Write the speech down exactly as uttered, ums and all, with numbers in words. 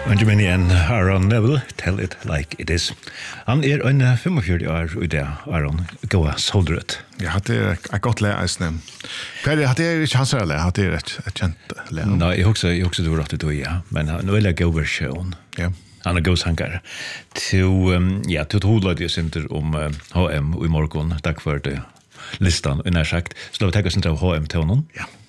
Benjamin igjen, Aaron Neville, Tell It Like It Is. Han er en fyrtiofem år i det, Aaron, gåa soldret. Ja, det er et godt le, eisne. Per, det er ikke hans le, det er et, et kjent le. Nei, jeg husker, jeg husker du var rett i ja, men nå er det gåa versjon. Ja. Han er gåa sankar. Til, um, ja, til hodla det sinter om uh, H M i morgon, takk for det listan, og nær sagt. Så la vi tenke oss ikke av H M til honom. Ja.